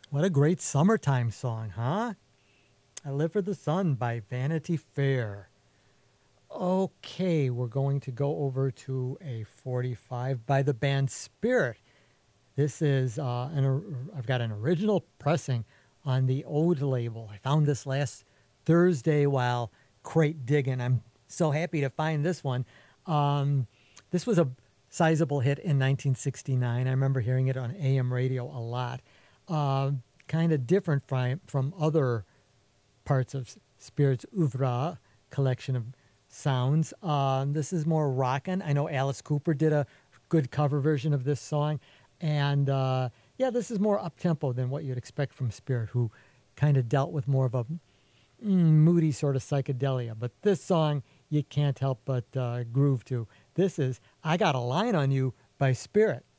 What a great summertime song, huh? I Live for the Sun by Vanity Fair. Okay, we're going to go over to a 45 by the band Spirit. This is I've got an original pressing on the Ode label. I found this last Thursday while crate digging. I'm so happy to find this one. Um, this was a sizable hit in 1969. I remember hearing it on AM radio a lot. Kind of different from other parts of Spirit's oeuvre collection of sounds. This is more rockin'. I know Alice Cooper did a good cover version of this song, and yeah, this is more up tempo than what you'd expect from Spirit, who kind of dealt with more of a moody sort of psychedelia. But this song you can't help but groove to. This is "I Got a Line on You" by Spirit.